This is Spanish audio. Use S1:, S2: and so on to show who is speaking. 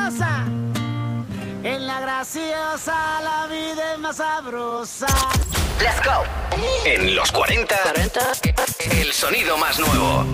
S1: graciosa. En la graciosa la vida es más sabrosa.
S2: Let's go. En los 40, el sonido más nuevo.